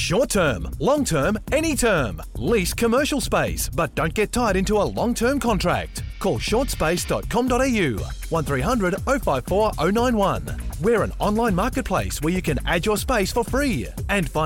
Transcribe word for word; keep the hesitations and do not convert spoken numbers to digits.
Short term, long term, any term. Lease commercial space, but don't get tied into a long-term contract. Call short space dot com dot a u, one three hundred oh five four oh nine one. We're an online marketplace where you can add your space for free and find